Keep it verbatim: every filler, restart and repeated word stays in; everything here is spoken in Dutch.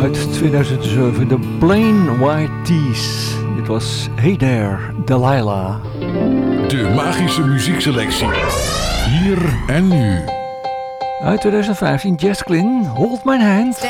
uit tweeduizend zeven, de Plain White T's. Dit was Hey There, Delilah. De magische muziekselectie. Hier en nu. Uit tweeduizend vijftien, Jess Glynn, Hold My Hand.